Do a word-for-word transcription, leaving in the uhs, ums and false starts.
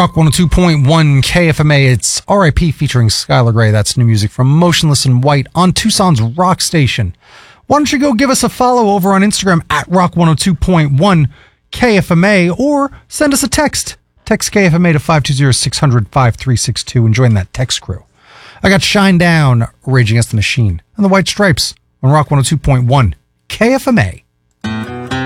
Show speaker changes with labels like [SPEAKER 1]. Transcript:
[SPEAKER 1] Rock one oh two point one K F M A, it's R I P featuring Skylar Grey. That's new music from Motionless in White on Tucson's Rock Station. Why don't you go give us a follow over on Instagram at Rock one oh two point one K F M A or send us a text. Text K F M A to five two zero, six hundred, five three six two and join that text crew. I got Shine Down, Rage Against the Machine, and the White Stripes on Rock one oh two point one K F M A.